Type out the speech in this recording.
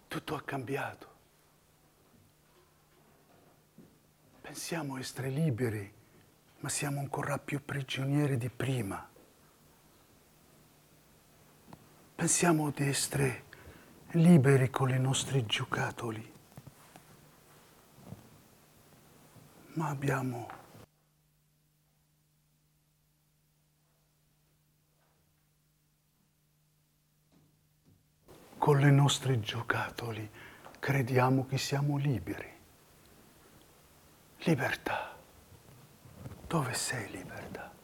Tutto è cambiato. Pensiamo di essere liberi, ma siamo ancora più prigionieri di prima. Pensiamo di essere liberi con i nostri giocattoli, ma abbiamo con i nostri giocattoli crediamo che siamo liberi. Libertà. Dove sei libertà?